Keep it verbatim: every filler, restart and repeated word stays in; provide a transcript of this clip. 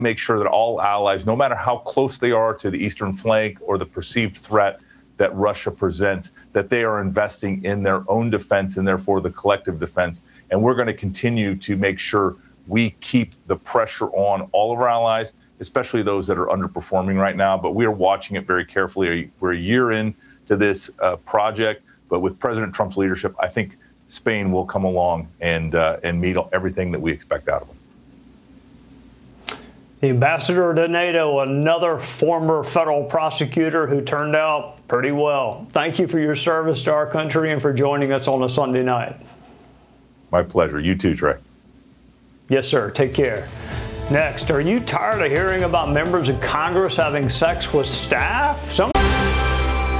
make sure that all allies, no matter how close they are to the eastern flank or the perceived threat that Russia presents, that they are investing in their own defense and therefore the collective defense. And we're going to continue to make sure we keep the pressure on all of our allies, especially those that are underperforming right now. But we are watching it very carefully. We're a year into this uh, project, but with President Trump's leadership, I think Spain will come along and uh, and meet everything that we expect out of them. The ambassador to NATO, another former federal prosecutor who turned out pretty well. Thank you for your service to our country and for joining us on a Sunday night. My pleasure. You too, Trey. Yes, sir. Take care. Next, are you tired of hearing about members of Congress having sex with staff? Some